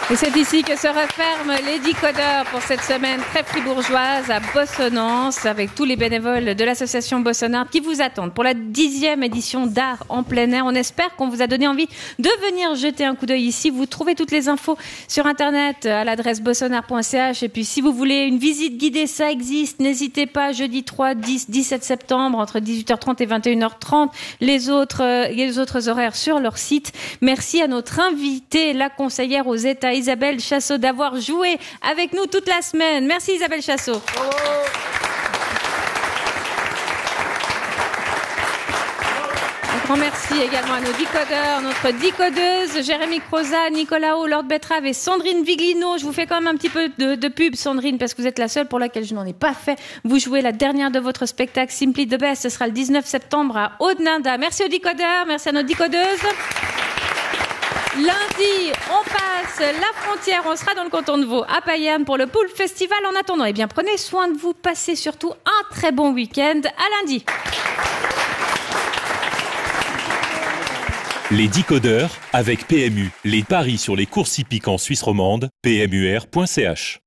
Et c'est ici que se referment les décodeurs pour cette semaine très fribourgeoise à Bossonnance avec tous les bénévoles de l'association Bossonnard qui vous attendent pour la 10e édition d'art en plein air. On espère qu'on vous a donné envie de venir jeter un coup d'œil ici. Vous trouvez toutes les infos sur internet à l'adresse bossonnard.ch. Et puis si vous voulez une visite guidée, ça existe. N'hésitez pas, jeudi 3, 10, 17 septembre entre 18h30 et 21h30. Les autres horaires sur leur site. Merci à notre invitée, la conseillère aux États, Isabelle Chassot, d'avoir joué avec nous toute la semaine. Merci Isabelle Chassot. Un grand merci également à nos décodeurs, notre décodeuse, Jérémy Croza, Nicolas O, Lord Betrave et Sandrine Viglino. Je vous fais quand même un petit peu de pub, Sandrine, parce que vous êtes la seule pour laquelle je n'en ai pas fait. Vous jouez la dernière de votre spectacle, Simply the Best. Ce sera le 19 septembre à Audeninda. Merci aux décodeurs, merci à nos décodeuses. Lundi, on passe la frontière, on sera dans le canton de Vaud, à Payerne, pour le Pool Festival. En attendant, eh bien, prenez soin de vous, passez surtout un très bon week-end. À lundi. Les décodeurs avec PMU. Les paris sur les courses hippiques en Suisse romande, pmur.ch.